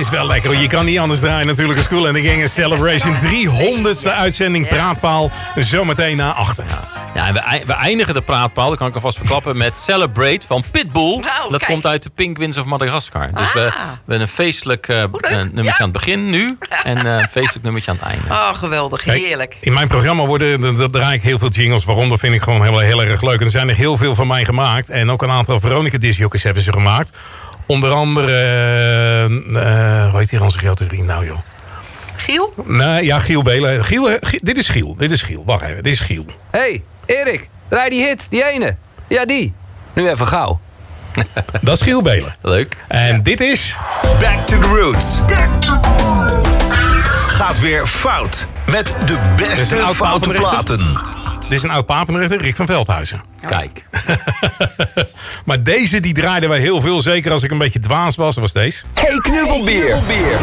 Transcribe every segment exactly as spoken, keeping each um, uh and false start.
is wel lekker hoor. Je kan niet anders draaien natuurlijk. Een Kool and the Gang en Celebration. driehonderdste uitzending Praatpaal. Zometeen na achter. Ja, ja en we, we eindigen de Praatpaal, dat kan ik alvast verklappen, met Celebrate van Pitbull. Nou, dat kijk. komt uit de Penguins of Madagascar. Dus Ah. we, we hebben een feestelijk uh, nummertje Ja. aan het begin nu. En uh, een feestelijk nummertje aan het einde. Oh, geweldig. Heerlijk. Kijk, in mijn programma worden, dat draai ik heel veel jingles. Waaronder vind ik gewoon heel, heel erg leuk. En er zijn er heel veel van mij gemaakt. En ook een aantal Veronica discjockeys hebben ze gemaakt. Onder andere, uh, hoe heet die onze grote vriend nou joh? Giel? Nee, ja, Giel Belen. Giel, Giel, dit is Giel. Dit is Giel. Wacht even, dit is Giel. Hé, hey, Erik, draai die hit, die ene. Ja, die. Nu even gauw. Dat is Giel Belen. Leuk. En ja. Dit is... Back to the Roots. Gaat weer fout. Met de beste foute platen. Dit is een oud Papendrechter, Rick van Veldhuizen. Kijk. Maar deze die draaiden wij heel veel. Zeker als ik een beetje dwaas was. Dat was deze. Hey knuffelbeer.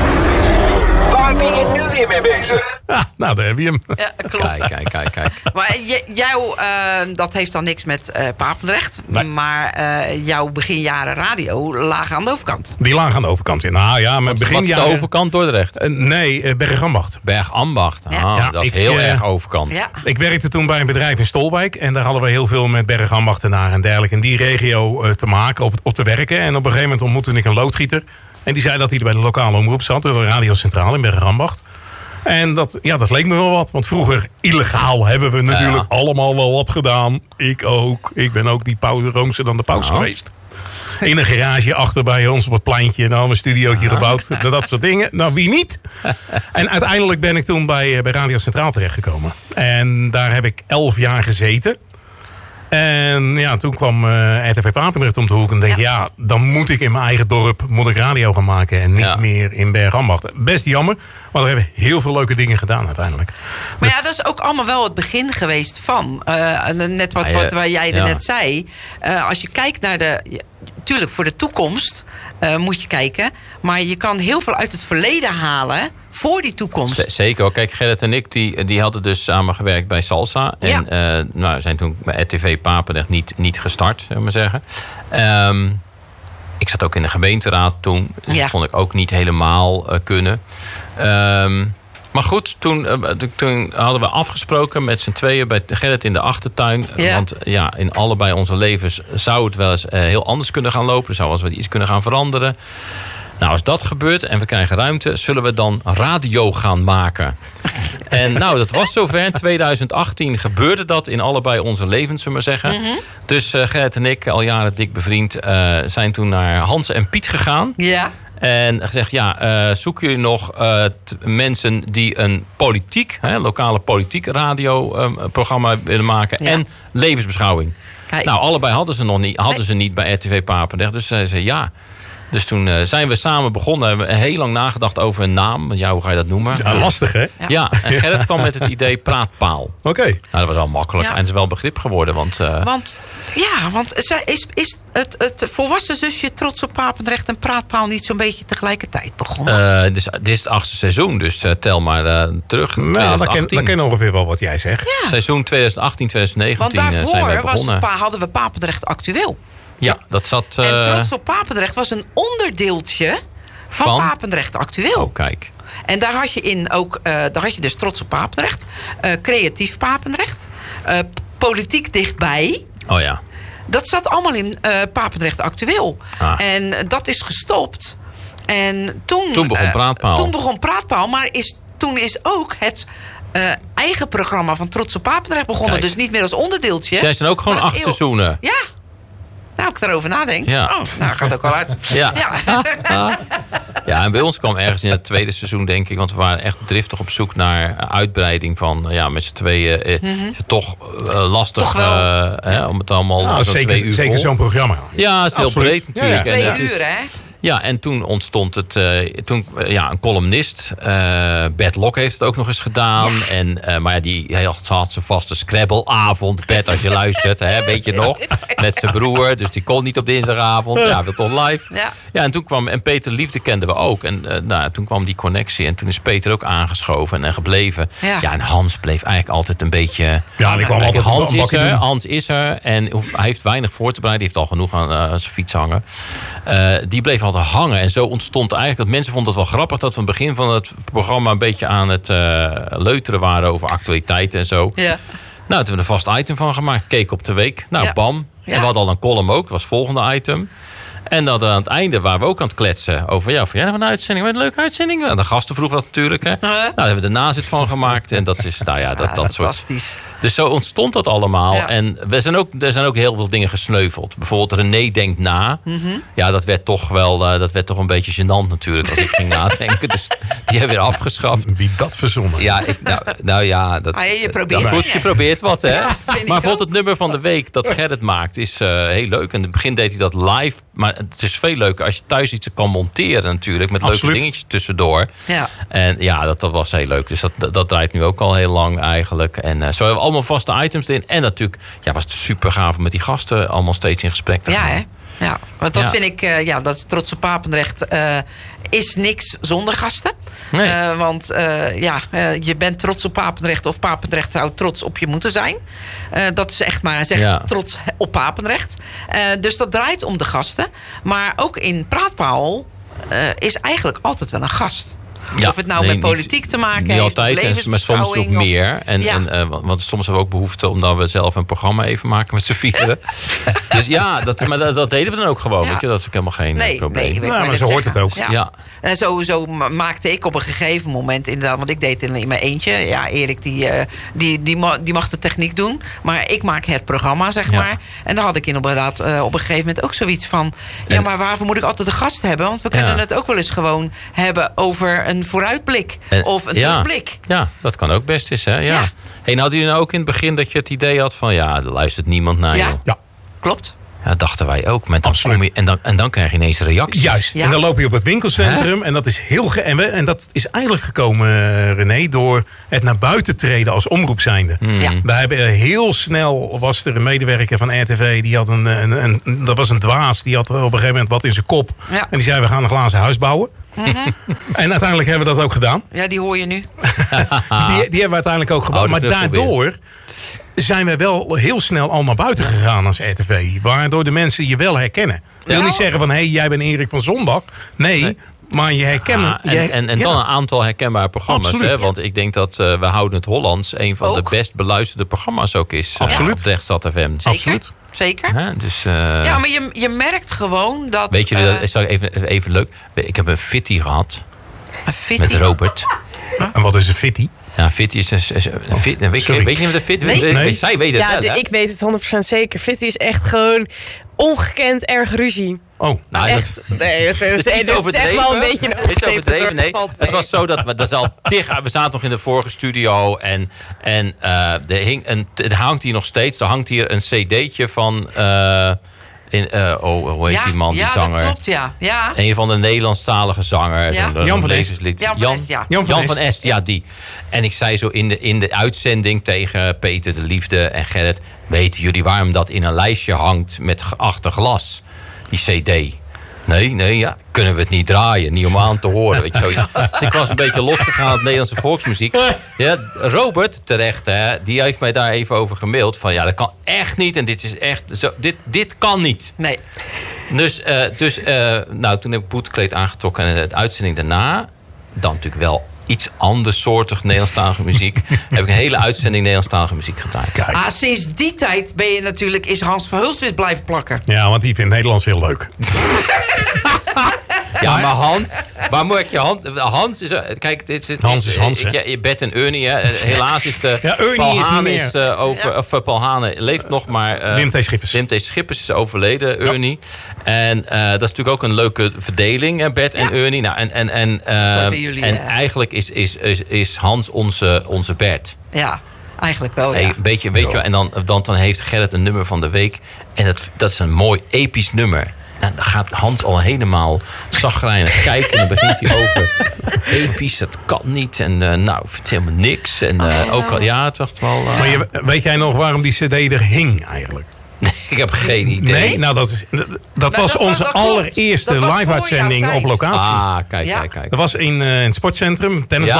Waar ben je nu weer mee bezig? Ja, nou, daar heb je hem. Ja, klopt. Kijk, kijk, kijk, kijk. Maar j- jou, uh, dat heeft dan niks met uh, Papendrecht. Nee. Maar uh, jouw beginjaren radio lagen aan de overkant. Die lagen aan de overkant in. Nou ja, mijn Wat is beginjaren... de overkant Dordrecht? Uh, nee, uh, Bergambacht. Bergambacht. Ah, Ja. Ja, dat is ik, heel uh, erg overkant. Ja. Ik werkte toen bij een bedrijf in Stolwijk. En daar hadden we heel veel met bergambachtenaren en dergelijke. In die regio uh, te maken, op, op te werken. En op een gegeven moment ontmoette ik een loodgieter. En die zei dat hij bij de lokale omroep zat. De Radio Centraal in Bergambacht. En dat, ja, dat leek me wel wat. Want vroeger, illegaal, hebben we natuurlijk Ja. allemaal wel wat gedaan. Ik ook. Ik ben ook die paus, roomser dan de paus Nou. geweest. In een garage achter bij ons op het pleintje. Nou, een studiootje gebouwd. Dat soort dingen. Nou, wie niet? En uiteindelijk ben ik toen bij, bij Radio Centraal terechtgekomen. En daar heb ik elf jaar gezeten. En ja, toen kwam uh, R T V Papendrecht om de hoek. En dacht ja. ja, dan moet ik in mijn eigen dorp moet ik radio gaan maken. En niet Ja. meer in Bergambacht. Best jammer. Maar we hebben heel veel leuke dingen gedaan uiteindelijk. Maar ja, dat is ook allemaal wel het begin geweest van. Uh, net wat, Ah, ja, wat waar jij er ja. net zei. Uh, als je kijkt naar de... Ja, tuurlijk, voor de toekomst uh, moet je kijken. Maar je kan heel veel uit het verleden halen voor die toekomst. Z- Zeker hoor. Kijk, Gerrit en ik die, die hadden dus samengewerkt bij Salsa. En Ja. uh, nou, zijn toen bij R T V Papendrecht niet, niet gestart, zullen we maar zeggen. Um, ik zat ook in de gemeenteraad toen. Dus Ja. dat vond ik ook niet helemaal uh, kunnen. Um, maar goed, toen, uh, toen hadden we afgesproken met z'n tweeën bij Gerrit in de achtertuin. Ja. Want ja, in allebei onze levens zou het wel eens uh, heel anders kunnen gaan lopen. Zou als we iets kunnen gaan veranderen. Nou, als dat gebeurt en we krijgen ruimte, zullen we dan radio gaan maken. En nou, dat was zover. In twintig achttien gebeurde dat in allebei onze levens, zullen we maar zeggen. Mm-hmm. Dus uh, Gerrit en ik, al jaren dik bevriend, uh, zijn toen naar Hans en Piet gegaan. Ja. En gezegd, ja, uh, zoeken jullie nog uh, t- mensen die een politiek, hè, lokale politiek radioprogramma um, willen maken. Ja. En levensbeschouwing. Kijk. Nou, allebei hadden ze nog niet, hadden Nee. ze niet bij R T V Papendrecht. Dus zij zei ja. Dus toen uh, zijn we samen begonnen. Hebben we heel lang nagedacht over een naam. Ja, hoe ga je dat noemen? Ja, lastig hè? Ja, ja en Gerrit kwam met het idee praatpaal. Oké. Okay. Nou, dat was wel makkelijk. Ja. En het is wel begrip geworden. Want, uh, Want, ja, want is, is, is het, het volwassen zusje Trots op Papendrecht en Praatpaal niet zo'n beetje tegelijkertijd begonnen? uh, dit, is, dit is het achtste seizoen. Dus uh, tel maar uh, terug. Nou, dat ken, dat ken ongeveer wel wat jij zegt. Ja. Seizoen twintig achttien twintig negentien Want uh, zijn wij daarvoor was begonnen. het pa, hadden we Papendrecht Actueel. Ja, dat zat... Uh, En Trots op Papendrecht was een onderdeeltje van, Van? Papendrecht Actueel. Oh, kijk. En daar had je in ook, uh, daar had je dus Trots op Papendrecht, uh, creatief Papendrecht, uh, politiek dichtbij. Oh ja. Dat zat allemaal in uh, Papendrecht Actueel. Ah. En dat is gestopt. En toen, Toen begon uh, Praatpaal. Toen begon Praatpaal, maar is, toen is ook het uh, eigen programma van Trots op Papendrecht begonnen. Kijk. Dus niet meer als onderdeeltje. Jij zijn ook gewoon maar als acht eeuw- seizoenen. Ja. Nou, ik daarover nadenk. Ja. Oh, nou, gaat ook wel uit. Ja. Ja. Ja, en bij ons kwam ergens in het tweede seizoen, denk ik... want we waren echt driftig op zoek naar uitbreiding van... ja, met z'n tweeën eh, Mhm. is het toch uh, lastig Toch wel. uh, hè, om het allemaal Nou, zo twee zeker uur zeker vol. zo'n programma. Ja, het is heel Absoluut. breed natuurlijk. Ja, En, Twee het is- uur, hè? Ja, en toen ontstond het... Uh, toen, uh, ja, een columnist, uh, Bert Lok heeft het ook nog eens gedaan. Ja. En, uh, maar ja, die hij had, had zijn vaste Scrabble-avond. Bert, als je luistert, hè, weet je nog? Met zijn broer, dus die kon niet op dinsdagavond. Ja, dat toch live. Ja. Ja, en toen kwam... En Peter Liefde kenden we ook. En uh, nou, toen kwam die connectie. En toen is Peter ook aangeschoven en gebleven. Ja. Ja, en Hans bleef eigenlijk altijd een beetje... Ja, die kwam Kijk, altijd Hans een is bakje er, doen. Hans is er. En hoef- hij heeft weinig voor te bereiden. Die heeft al genoeg aan uh, zijn fiets hangen. Uh, die bleef altijd hadden hangen. En zo ontstond eigenlijk dat mensen vonden het wel grappig dat we aan het begin van het programma een beetje aan het uh, leuteren waren over actualiteiten en zo. Ja. Nou, toen hebben we een vast item van gemaakt. Keek op de week. Nou, Ja. bam. Ja. En we hadden al een column ook. Dat was het volgende item. En dan aan het einde waren we ook aan het kletsen over... ja, vond jij nog een uitzending? Wat een leuke uitzending. En de gasten vroegen dat natuurlijk. Hè. Nou, daar hebben we de nazit van gemaakt. En dat is, nou ja, dat, Ja, dat soort... fantastisch. Dus zo ontstond dat allemaal. Ja. En we zijn ook, er zijn ook heel veel dingen gesneuveld. Bijvoorbeeld René denkt na. Mm-hmm. Ja, dat werd toch wel uh, dat werd toch een beetje gênant natuurlijk... als ik ging nadenken. Dus die hebben we weer afgeschaft. Wie dat verzonnen. Ja, ik, nou, nou ja... Dat, Ah, ja, je probeert dat- goed, dingen. je probeert wat, hè? Ja, vind ik maar bijvoorbeeld ook. het nummer van de week dat Gerrit maakt... is uh, heel leuk. En in het begin deed hij dat live. Maar het is veel leuker als je thuis iets kan monteren natuurlijk... met Absoluut. leuke dingetjes tussendoor. Ja. En ja, dat, dat was heel leuk. Dus dat, dat, dat draait nu ook al heel lang eigenlijk. En uh, zo hebben we allemaal vaste items erin. En natuurlijk ja, was het super gaaf om met die gasten allemaal steeds in gesprek te Ja, gaan. hè? Ja, want dat Ja. vind ik, uh, ja, dat trots op Papendrecht uh, is niks zonder gasten. Nee. Uh, want uh, ja, uh, je bent trots op Papendrecht of Papendrecht zou trots op je moeten zijn. Uh, dat is echt maar zeg Ja. trots op Papendrecht. Uh, dus dat draait om de gasten. Maar ook in Praatpaal uh, is eigenlijk altijd wel een gast. Ja, of het nou nee, met politiek niet- te maken niet heeft, altijd, of en- maar soms ook levensbeschouwing. of- meer. En, Ja. en, uh, want want soms hebben we ook behoefte omdat we zelf een programma even maken met z'n vieren. Dus ja, dat, maar dat, dat deden we dan ook gewoon. Ja. Weet je? Dat is ook helemaal geen uh, Nee, probleem. nee, ik Nou, wou maar net zo hoort zeggen. het ook. Ja. Ja. En sowieso ma- maakte ik op een gegeven moment inderdaad, want ik deed het in mijn eentje. Ja, Erik die, eh, die, die, ma- die mag de techniek doen, maar ik maak het programma, zeg Ja. maar. En dan had ik inderdaad uh, op een gegeven moment ook zoiets van... ja, En- maar waarvoor moet ik altijd een gast hebben? Want we Ja. kunnen het ook wel eens gewoon hebben over een vooruitblik En- of een ja. terugblik. Ja, dat kan ook best eens. Hè? Ja. Ja. Hey, nou, hadden jullie nou ook in het begin dat je het idee had van... ja, er luistert niemand naar Ja. je. Ja, Klopt. Ja, dat dachten wij ook. Maar dan Absoluut. kom je, en, dan, en dan krijg je ineens reacties. juist. Ja. En dan loop je op het winkelcentrum. En dat is heel ge en, we, en dat is eigenlijk gekomen, uh, René, door het naar buiten treden als omroep zijnde. Ja. Wij hebben uh, heel snel was er een medewerker van R T V, die had een, een, een, een- dat was een dwaas, die had op een gegeven moment wat in zijn kop. Ja. En die zei: we gaan een glazen huis bouwen. En uiteindelijk hebben we dat ook gedaan. Ja, die hoor je nu. Die, die hebben we uiteindelijk ook gebouwd. Oh, de maar knuffel daardoor zijn we wel heel snel al naar buiten gegaan als R T V. Waardoor de mensen je wel herkennen. Ik wil Ja. niet zeggen van, hé, hey, jij bent Erik van Zondag. Nee, Nee. maar je herkennen... Ah, en, je- en, en ja. dan een aantal herkenbare programma's. Absoluut, Hè? ja. Want ik denk dat uh, We Houden het Hollands... een van Ook. de best beluisterde programma's ook is. uh, Absoluut. op Rechtstad F M. Zeker. Absoluut. Zeker. Hè? Dus, uh, Ja, maar je, je merkt gewoon dat... weet jullie, eh, dat is even, even leuk. Ik heb een fitty gehad een fitty. met Robert. En wat is een fitty? Ja, fitty is een... is een- een fit, weet, je, sorry. weet je niet wat een fit Nee. weet- Nee. Zij weet het Ja, wel, de- hè? ik weet het honderd procent zeker. Fitty is echt gewoon ongekend erg ruzie. Oh, Nou, echt. dat- Nee, dat is, Het is dit niet is echt overdreven. wel een beetje een Het is overdreven, soort nee. van- Het was zo dat we, dat is al tig, we zaten nog in de vorige studio en, en uh, er, hing een, er hangt hier nog steeds, er hangt hier een cd'tje van, uh, in, uh, oh, hoe heet ja, die man, die ja, zanger? dat klopt, ja. ja. Een van de Nederlandstalige zangers. Ja. Een- een Jan van Est. levenslied. Jan van Est, ja. Jan van Jan van Est. Est, ja, die. En ik zei zo in de, in de uitzending tegen Peter de Liefde en Gerrit... weten jullie waarom dat in een lijstje hangt met ge- achter glas? Die cd. Nee, nee, ja. Kunnen we het niet draaien? Niet om aan te horen, weet je zo. Dus ik was een beetje losgegaan op Nederlandse volksmuziek. Ja, Robert, terecht, hè, die heeft mij daar even over gemaild. Van ja, dat kan echt niet. En dit is echt zo. Dit, dit kan niet. Nee. Dus, uh, dus uh, nou, toen heb ik boetekleed aangetrokken en de uitzending daarna... dan natuurlijk wel iets andersoortig Nederlandstalige muziek... heb ik een hele uitzending Nederlandstalige muziek gedraaid. kijk. Ah, sinds die tijd ben je natuurlijk, is Hans van Hulswit blijven plakken. Ja, want die vindt Nederlands heel leuk. Ja, maar Hans, waar moet ik je hand... Hans is... Kijk, dit, dit Hans is Hans, ik, hè? ja, Bert en Ernie, hè. Helaas is de... Ja, Ernie Paul is niet Haan meer. is, uh, over... Ja. Of uh, Paul Haan leeft nog, maar... uh, Wim T. Schippers. Wim T. Schippers is overleden, Ernie. En uh, dat is natuurlijk ook een leuke verdeling, hè, Bert en Ernie. Nou, en en, en, uh, hebben jullie, en uh, eigenlijk is, is, is, is Hans onze, onze Bert. Ja, eigenlijk wel, Hey, ja. een beetje, weet je wel, en dan, dan, dan heeft Gerrit een nummer van de week. En dat, dat is een mooi episch nummer. En dan gaat Hans al helemaal zagrijnig kijken. En dan begint hij over episch, dat kan niet. En uh, nou, ik vind helemaal niks. En uh, ook al, ja, het was wel... Uh, Maar je, weet jij nog waarom die cd er hing eigenlijk? nee, ik heb geen idee. Nee, nou dat, is, dat, dat was dat- onze dat klopt. allereerste Dat was voor live-uitzending jouw op tijd. locatie. Ah, kijk, Ja. kijk, kijk. Dat was in, uh, in het sportcentrum, tennisbanen.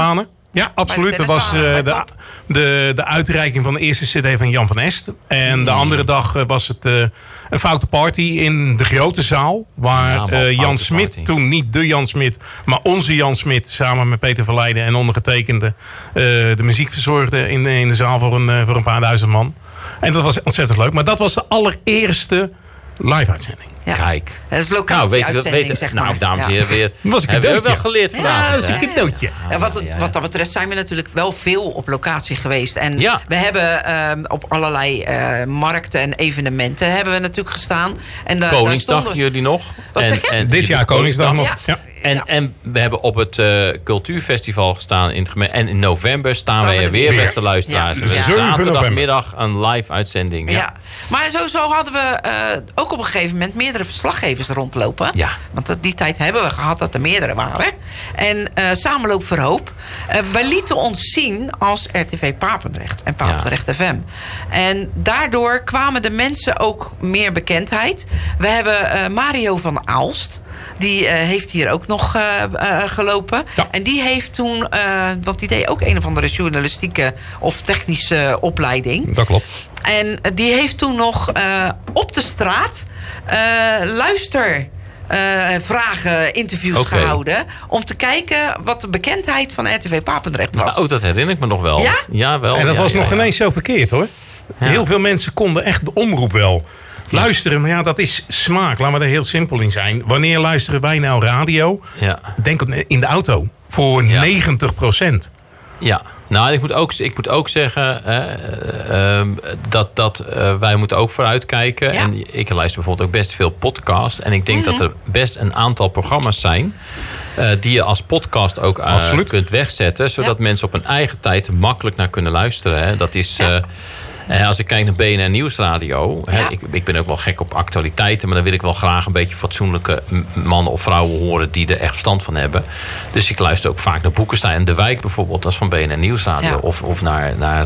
Ja, absoluut. Dat was uh, de, de, de uitreiking van de eerste cd van Jan van Est. En mm. de andere dag uh, was het uh, een foute party in de grote zaal. Waar ja, uh, Jan Smit, toen niet de Jan Smit, maar onze Jan Smit, samen met Peter Verleijden en ondergetekende, uh, de muziek verzorgde in, in de zaal voor een, uh, voor een paar duizend man. En dat was ontzettend leuk. Maar dat was de allereerste live-uitzending. Ja. Kijk. Dat is locatie-uitzending, nou, zeg maar. Nou, dames en heren, ja. weer. Was ik hebben we wel ja. geleerd vandaag. Ja, dat is een cadeautje. Ja, wat, wat dat betreft zijn we natuurlijk wel veel op locatie geweest. En ja. we hebben uh, op allerlei uh, markten en evenementen hebben we natuurlijk gestaan. En da, Koningsdag, daar stonden... jullie nog? Wat en, zeg je? En, Dit jaar Koningsdag nog. Ja. Ja. En, ja. en we hebben op het uh, cultuurfestival gestaan in het geme- en in november staan, staan wij er weer, weer, beste luisteraars. Ja. We Ja. zaterdagmiddag een live uitzending. Ja. Ja. Maar sowieso hadden we uh, ook op een gegeven moment meerdere verslaggevers rondlopen. Ja. Want die tijd hebben we gehad dat er meerdere waren. En uh, Samenloop voor Hoop. Uh, wij lieten ons zien als R T V Papendrecht en Papendrecht ja. F M. En daardoor kwamen de mensen ook meer bekendheid. We hebben uh, Mario van Aalst. Die uh, heeft hier ook nog uh, uh, gelopen. Ja. En die heeft toen, uh, want die deed ook een of andere journalistieke of technische opleiding. Dat klopt. En die heeft toen nog uh, op de straat uh, luister... Uh, vragen, interviews okay. gehouden. Om te kijken wat de bekendheid van R T V Papendrecht was. Oh, dat herinner ik me nog wel. Ja? Ja, wel. En dat ja, was ja, nog ja. ineens zo verkeerd, hoor. Ja. Heel veel mensen konden echt de omroep wel luisteren. Maar ja, dat is smaak. Laten we er heel simpel in zijn. Wanneer luisteren wij nou radio? Ja. Denk in de auto. Voor ja. negentig procent. Ja. Nou, ik moet ook, ik moet ook zeggen uh, uh, dat, dat uh, wij moeten ook vooruitkijken. Ja. En ik luister bijvoorbeeld ook best veel podcast. En ik denk mm-hmm. dat er best een aantal programma's zijn Uh, die je als podcast ook uh, kunt wegzetten. Zodat ja. mensen op hun eigen tijd makkelijk naar kunnen luisteren. Hè. Dat is... Ja. Uh, Uh, als ik kijk naar B N R Nieuwsradio. Ja. Hè, ik, ik ben ook wel gek op actualiteiten. Maar dan wil ik wel graag een beetje fatsoenlijke mannen of vrouwen horen. Die er echt verstand van hebben. Dus ik luister ook vaak naar Boekenstein en De Wijk bijvoorbeeld. Dat is van B N R Nieuwsradio. Ja. Of, of naar, naar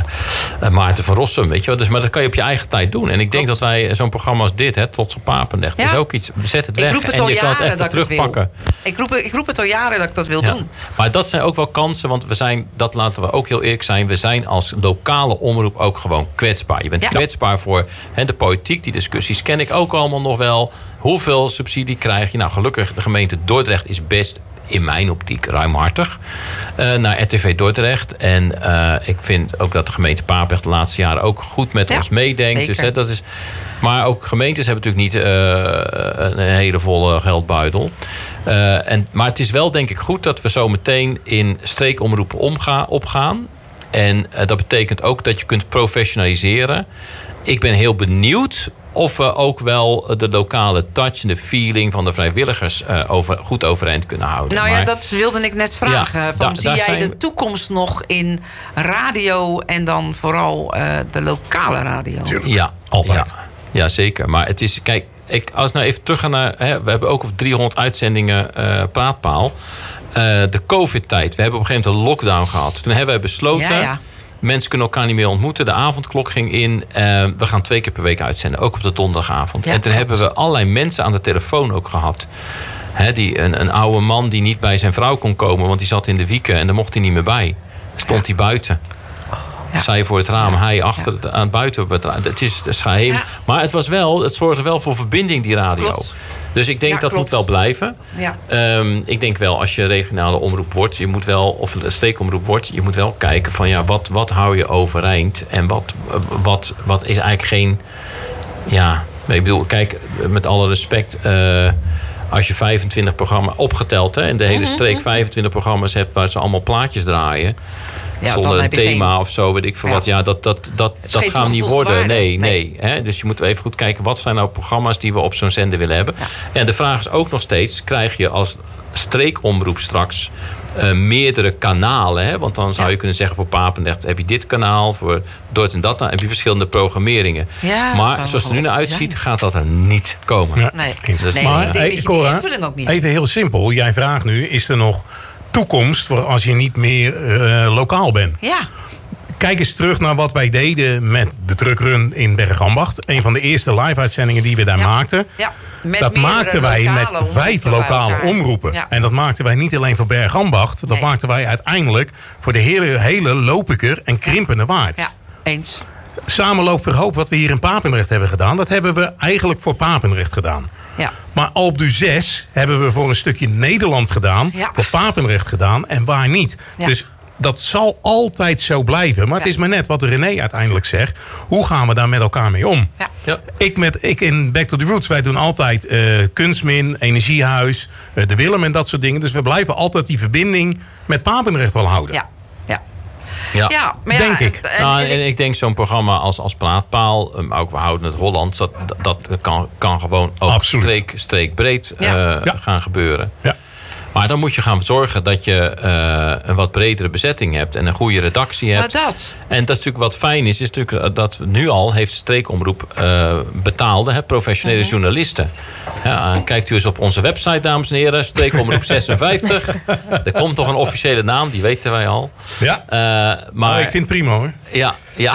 uh, Maarten van Rossum. Weet je wel. Dus, maar dat kan je op je eigen tijd doen. En ik denk Klopt. dat wij zo'n programma als dit. Hè, Trots op Papendrecht. Ja. is ook iets. Zet het weg. Het en je kan het echt terugpakken. Ik roep, ik roep het al jaren dat ik dat wil ja. doen. Maar dat zijn ook wel kansen. Want we zijn, dat laten we ook heel eerlijk zijn. We zijn als lokale omroep ook gewoon kwetsbaar. Je bent ja. kwetsbaar voor he, de politiek. Die discussies ken ik ook allemaal nog wel. Hoeveel subsidie krijg je? Nou, gelukkig, de gemeente Dordrecht is best in mijn optiek ruimhartig uh, naar R T V Dordrecht. En uh, ik vind ook dat de gemeente Papendrecht de laatste jaren ook goed met ja, ons meedenkt. Dus, he, dat is, maar ook gemeentes hebben natuurlijk niet uh, een hele volle geldbuidel. Uh, en, maar het is wel denk ik goed dat we zo meteen in streekomroepen omgaan, opgaan. En uh, dat betekent ook dat je kunt professionaliseren. Ik ben heel benieuwd of we ook wel de lokale touch en de feeling van de vrijwilligers uh, over, goed overeind kunnen houden. Nou ja, maar, dat wilde ik net vragen. Ja, van, da, zie jij zijn... de toekomst nog in radio en dan vooral uh, de lokale radio? Ja, altijd. Ja, ja, zeker. Maar het is, kijk, ik, als ik nou even terug ga naar, hè, we hebben ook op driehonderd uitzendingen uh, Praatpaal. Uh, de COVID-tijd. We hebben op een gegeven moment een lockdown gehad. Toen hebben wij besloten, ja, ja. mensen kunnen elkaar niet meer ontmoeten. De avondklok ging in. Uh, we gaan twee keer per week uitzenden. Ook op de donderdagavond. Ja, en toen klopt. hebben we allerlei mensen aan de telefoon ook gehad. He, die, een, een oude man die niet bij zijn vrouw kon komen. Want die zat in de wieken en daar mocht hij niet meer bij. Stond hij ja. buiten. Ja. Zij voor het raam, ja. hij achter het, aan het buiten. Het is, het is geheim. Ja. Maar het, was wel, het zorgde wel voor verbinding, die radio. Klopt. Dus ik denk ja, dat klopt. moet wel blijven. Ja. Um, ik denk wel, als je regionale omroep wordt, je moet wel, of een streekomroep wordt, je moet wel kijken van ja, wat, wat hou je overeind? En wat, wat, wat is eigenlijk geen. Ja, ik bedoel, kijk, met alle respect. Uh, als je vijfentwintig programma's opgeteld hè, en de hele streek vijfentwintig programma's hebt waar ze allemaal plaatjes draaien. Ja, zonder een thema geen... of zo, weet ik veel ja. wat. Ja, dat, dat, dat, dat gaat niet worden. Waarde. Nee, nee. nee hè? Dus je moet even goed kijken, wat zijn nou programma's die we op zo'n zender willen hebben. Ja. En de vraag is ook nog steeds, krijg je als streekomroep straks uh, meerdere kanalen? Hè? Want dan zou je ja. kunnen zeggen, voor Papendrecht heb je dit kanaal, voor Dort en dat, dan heb je verschillende programmeringen. Ja, maar zoals het er nu naar uitziet, gaat dat er niet komen. Ja. Nee, dus nee maar, ik denk hey, Cora, die invulling ook niet. Even heel simpel, jij vraagt nu, is er nog toekomst voor als je niet meer uh, lokaal bent? Ja. Kijk eens terug naar wat wij deden met de truckrun in Bergambacht. Een van de eerste live-uitzendingen die we daar Ja. maakten. Ja. Met Dat meerdere maakten wij lokale met omroepen vijf bij lokale elkaar. omroepen. Ja. En dat maakten wij niet alleen voor Bergambacht. Dat Nee. maakten wij uiteindelijk voor de hele, hele Lopiker en Krimpende Waard. Ja, eens. Samenloop Verhoop, wat we hier in Papendrecht hebben gedaan... dat hebben we eigenlijk voor Papendrecht gedaan. Ja. Maar Alpdu zes hebben we voor een stukje Nederland gedaan. Ja. Voor Papendrecht gedaan en waar niet. Ja. Dus dat zal altijd zo blijven. Maar het Ja. is maar net wat René uiteindelijk zegt. Hoe gaan we daar met elkaar mee om? Ja. Ja. Ik, met, ik in Back to the Roots, wij doen altijd eh, Kunstmin, Energiehuis, eh, De Willem en dat soort dingen. Dus we blijven altijd die verbinding met Papendrecht wel houden. Ja. Ja. Ja. Ja, maar ja, Denk ik. en- en- Nou, en en ik denk zo'n programma als, als Praatpaal, um, ook We Houden het Hollands, dat, dat kan, kan gewoon ook Absoluut. streek, streekbreed Ja. eh, Ja. gaan gebeuren. Ja. Maar dan moet je gaan zorgen dat je eh, een wat bredere bezetting hebt en een goede redactie hebt. Nou, dat. En dat is natuurlijk wat fijn is, is natuurlijk dat nu al heeft Streekomroep uh, betaalde, hè, professionele Mhm. journalisten. Ja, kijkt u eens op onze website, dames en heren, Streekomroep zesenvijftig. Er komt toch een officiële naam, die weten wij al. Ja. Uh, maar Oh, ik vind het prima hoor. ja, ja.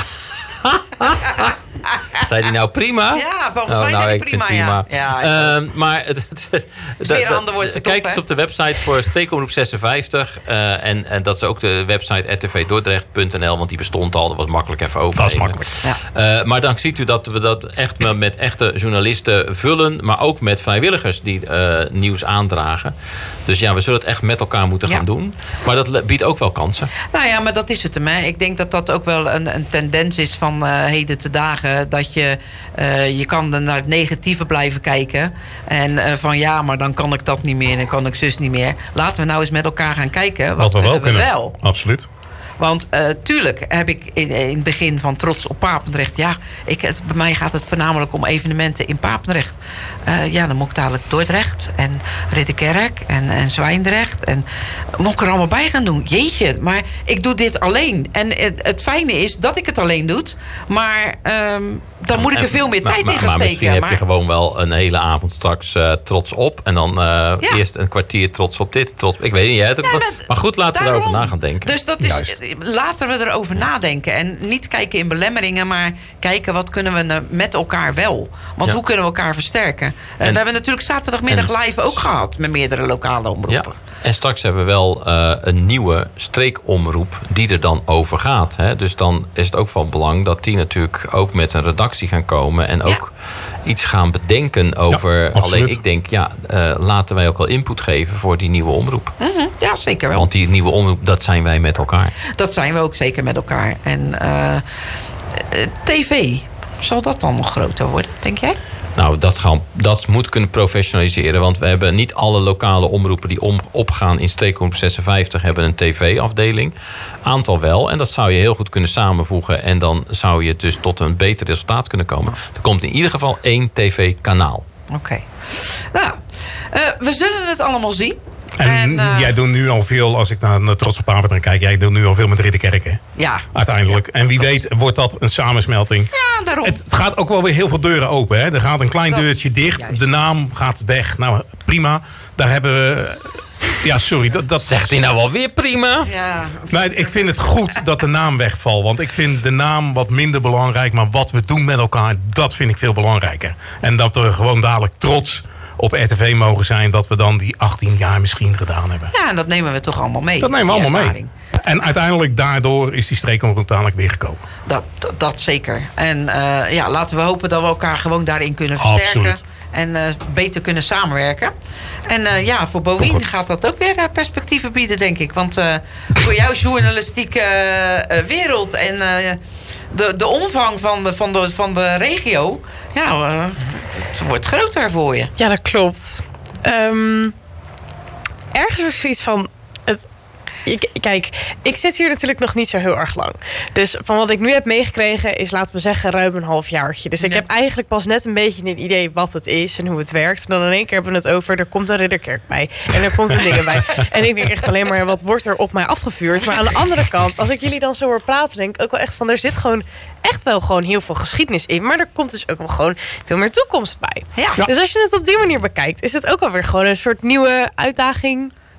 Zei die nou prima? Ja, volgens Oh, mij nou, zijn die ik vind prima, ja. Ja, ja. Ehm, maar het, het, is weer een ander woord voor kijk top, eens hè? op de website voor Streekomroep zesenvijftig. Uh, en, en dat is ook de website r t v dordrecht punt n l. Want die bestond al. Dat was makkelijk even open. Dat is makkelijk. Ja. Uh, maar dan ziet u dat we dat echt met, met echte journalisten vullen. Maar ook met vrijwilligers die uh, nieuws aandragen. Dus ja, we zullen het echt met elkaar moeten Ja. gaan doen. Maar dat le- biedt ook wel kansen. Nou ja, maar dat is het hem. Hè. Ik denk dat dat ook wel een, een tendens is van uh, heden te dagen. Dat je, uh, je kan naar het negatieve blijven kijken. En uh, van ja, maar dan kan ik dat niet meer en dan kan ik zus niet meer. Laten we nou eens met elkaar gaan kijken. Wat, Wat we wel kunnen we kunnen. wel? Absoluut. Want uh, tuurlijk heb ik in, in het begin van Trots op Papendrecht... ja, ik, het, bij mij gaat het voornamelijk om evenementen in Papendrecht. Uh, ja, dan moet ik dadelijk Dordrecht en Ridderkerk en, en Zwijndrecht. En moet ik er allemaal bij gaan doen? Jeetje, maar ik doe dit alleen. En het, het fijne is dat ik het alleen doe. Maar um, dan moet ik er veel meer maar, tijd maar, in gaan maar steken. misschien heb maar, je gewoon wel een hele avond straks uh, trots op. En dan uh, Ja. eerst een kwartier trots op dit. Trots, ik weet niet. Hè, het ook Ja, wat- maar maar goed, laten we daarom. erover na gaan denken. Dus dat is, Juist. laten we erover nadenken. En niet kijken in belemmeringen, maar kijken wat kunnen we nou met elkaar wel. Want Ja. hoe kunnen we elkaar versterken? En, En- we hebben natuurlijk zaterdagmiddag en- live ook gehad met meerdere lokale Ja. omroepen. En straks hebben we wel uh, een nieuwe streekomroep die er dan over gaat. Hè? Dus dan is het ook van belang dat die natuurlijk ook met een redactie gaan komen. En ook iets gaan bedenken over... Ja, absoluut. alleen ik denk, ja, uh, laten wij ook wel input geven voor die nieuwe omroep. Mhm, ja, zeker wel. Want die nieuwe omroep, dat zijn wij met elkaar. Dat zijn we ook zeker met elkaar. En uh, tv, zal dat dan nog groter worden, denk jij? Nou, dat, gaan, dat moet kunnen professionaliseren. Want we hebben niet alle lokale omroepen die om, opgaan in Streekomroep zesenvijftig hebben een tv-afdeling. Aantal wel. En dat zou je heel goed kunnen samenvoegen. En dan zou je dus tot een beter resultaat kunnen komen. Er komt in ieder geval één tv-kanaal. Oké. Okay. Nou, uh, we zullen het allemaal zien. En, En, uh, jij doet nu al veel, als ik naar, naar Trots op Papendrecht kijk... jij doet nu al veel met Ridderkerk, hè? Ja. Uiteindelijk. En wie weet wordt dat een samensmelting. Ja, daarom. Het, het gaat ook wel weer heel veel deuren open. Hè? Er gaat een klein Dat- deurtje dicht. juist. De naam gaat weg. Nou, prima. Daar hebben we... Ja, sorry. Dat, dat Zegt hij nou alweer prima? Ja. Maar ik vind het goed dat de naam wegvalt. Want ik vind de naam wat minder belangrijk. Maar wat we doen met elkaar, dat vind ik veel belangrijker. En dat we gewoon dadelijk trots op R T V mogen zijn... dat we dan die achttien jaar misschien gedaan hebben. Ja, en dat nemen we toch allemaal mee. Dat nemen we die allemaal ervaring. mee. En uiteindelijk daardoor is die streekomroep dadelijk weer gekomen. Dat, dat, dat zeker. En uh, ja, laten we hopen dat we elkaar gewoon daarin kunnen versterken. Absoluut. En uh, beter kunnen samenwerken. En uh, ja, voor Komt Bovien goed. gaat dat ook weer uh, perspectieven bieden, denk ik. Want uh, voor jouw journalistieke uh, wereld en uh, de, de omvang van de, van, de, van de regio... ja, uh, het, het wordt groter voor je. Ja, dat klopt. Um, ergens ook zoiets van... Het, ik, kijk, ik zit hier natuurlijk nog niet zo heel erg lang. Dus van wat ik nu heb meegekregen is, laten we zeggen, ruim een halfjaartje. Dus ik Ja. heb eigenlijk pas net een beetje een idee wat het is en hoe het werkt. En dan in één keer hebben we het over, er komt een Ridderkerk bij. En er komt een dingen bij. En ik denk echt alleen maar, wat wordt er op mij afgevuurd? Maar aan de andere kant, als ik jullie dan zo hoor praten, denk ik ook wel echt van, er zit gewoon echt wel gewoon heel veel geschiedenis in. Maar er komt dus ook wel gewoon veel meer toekomst bij. Ja. Dus als je het op die manier bekijkt, is het ook alweer gewoon een soort nieuwe uitdaging. Ja.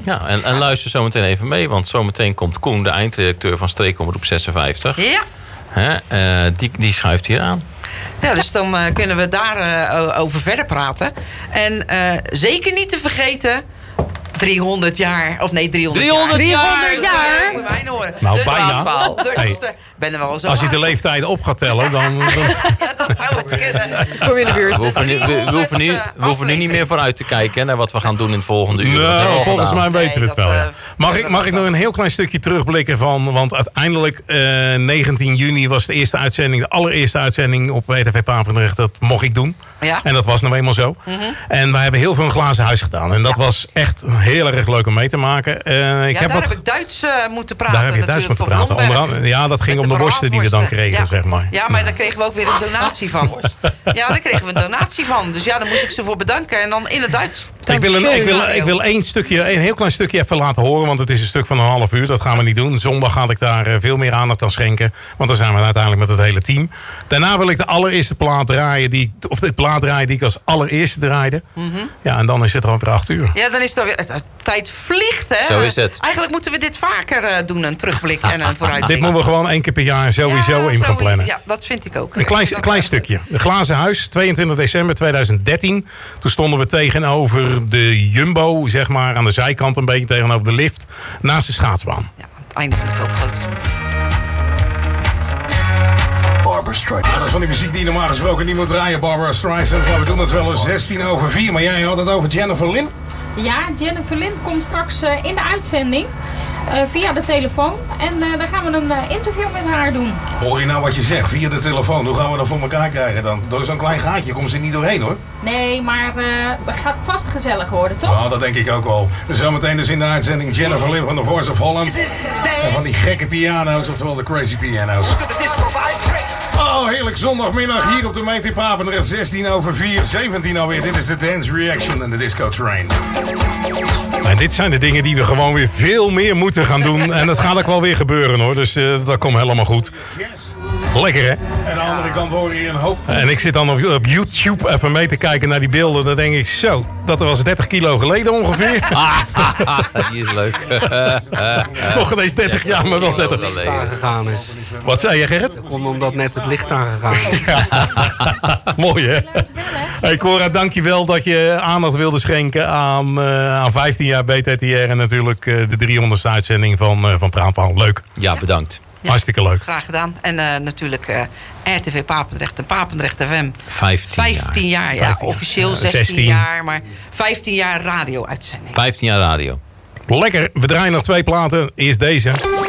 Ja, en, en luister zometeen even mee, want zometeen komt Koen, de eindredacteur van Streekomroep zesenvijftig. Ja. Hè, uh, die, die schuift hier aan. Ja, dus dan uh, kunnen we daar uh, over verder praten. En uh, zeker niet te vergeten... driehonderd jaar, of nee, driehonderd, driehonderd jaar. driehonderd jaar. Moet je mij horen. Nou, De bijna. laatpaal, de- Hey. de- ben er wel zo Als je de aan. leeftijden op gaat tellen, dan... dan... Ja, dat zou het kunnen. Kom je in de buurt. We hoeven, nu, we, we hoeven, nu, we hoeven nu niet meer vooruit te kijken hè, naar wat we gaan doen in het volgende uur. Dat hebben we Nou, al volgens gedaan. mij weten we het Nee, wel. dat, Ja. uh, Mag ik, hebben mag we ik nog een heel klein stukje terugblikken van... want uiteindelijk eh, negentien juni was de eerste uitzending... de allereerste uitzending op W T V Papendrecht. Dat mocht ik doen. Ja. En dat was nou eenmaal zo. En wij hebben heel veel in glazen huis gedaan. En dat was echt heel erg leuk om mee te maken. Uh, ik Ja, heb daar wat... heb ik Duits uh, moeten praten. Daar heb je Duits natuurlijk, moeten voor praten. Blomberg. Onder andere, ja, dat ging Met om de de worsten die we dan braadworsten. kregen, Ja. zeg maar. Ja, maar daar kregen we ook weer een donatie van. Ja, daar kregen we een donatie van. Dus ja, daar moest ik ze voor bedanken. En dan in het Duits. Ik wil, een, ik, wil, Dankjewel. ik wil één stukje, een heel klein stukje even laten horen. Want het is een stuk van een half uur. Dat gaan we niet doen. Zondag ga ik daar eh, veel meer aandacht aan schenken. Want dan zijn we uiteindelijk met het hele team. Daarna wil ik de allereerste plaat draaien. Die, of de plaat draaien die ik als allereerste draaide. Ja, en dan is het alweer acht uur. Ja, dan is het alweer... het- Tijd vliegt, hè? Zo is het. Eigenlijk moeten we dit vaker uh, doen. Een terugblik en een vooruitblik. Dit moeten we gewoon één keer per jaar sowieso Ja, in gaan zo- plannen. Ja, dat vind ik ook. Een klein, Dat- klein stukje. De Glazen Huis, tweeëntwintig december tweeduizend dertien. Toen stonden we tegenover de Jumbo, zeg maar, aan de zijkant een beetje tegenover de lift, naast de schaatsbaan. Ja, het einde van de koopgoot. Barbara Streisand. Ja, dat is van die muziek die je normaal gesproken niet moet draaien, Barbara Streisand. Maar we doen het wel eens zestien over vier. Maar jij had het over Jennifer Lynn? Ja, Jennifer Lynn komt straks uh, in de uitzending uh, via de telefoon. En uh, dan gaan we een uh, interview met haar doen. Hoor je nou wat je zegt? Via de telefoon. Hoe gaan we dat voor elkaar krijgen dan? Door zo'n klein gaatje komt ze niet doorheen, hoor. Nee, maar uh, het gaat vast gezellig worden, toch? Nou, dat denk ik ook wel. Zometeen dus in de uitzending Jennifer Lynn van The Voice of Holland. En van die gekke piano's, oftewel de crazy piano's. Oh, heerlijk zondagmiddag hier op de Meet in Papendrecht. zestien over vier, zeventien alweer. Dit is de Dance Reaction en de Disco Train. En dit zijn de dingen die we gewoon weer veel meer moeten gaan doen. En dat gaat ook wel weer gebeuren, hoor. Dus uh, dat komt helemaal goed. Lekker, hè? En aan de andere kant hoor je een hoop. En ik zit dan op, op YouTube even mee te kijken naar die beelden. Dan denk ik, zo, dat was dertig kilo geleden ongeveer. Die is leuk. Nog ineens dertig jaar, maar wel dertig. aangegaan is. Wat zei je, Gerrit? Om, omdat net het licht aangegaan is. Mooi, hè? Hey Cora, dankjewel dat je aandacht wilde schenken aan, uh, aan vijftien jaar B T T R. En natuurlijk uh, de driehonderdste uitzending van, uh, van Praatpaal. Leuk. Ja, bedankt. Ja, hartstikke leuk. Graag gedaan. En uh, natuurlijk uh, R T V Papendrecht en Papendrecht F M. vijftien, vijftien jaar. Ja, vijftien. officieel zestien, zestien jaar, maar vijftien jaar radio-uitzending. vijftien jaar radio. Lekker. We draaien nog twee platen. Eerst deze.